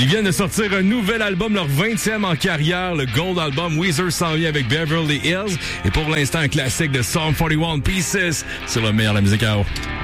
Ils viennent de sortir un nouvel album, leur 20e en carrière, le Gold Album. Weezer s'en vient avec Beverly Hills. Et pour l'instant, un classique de Psalm 41 Pieces sur le meilleur de la musique à eau.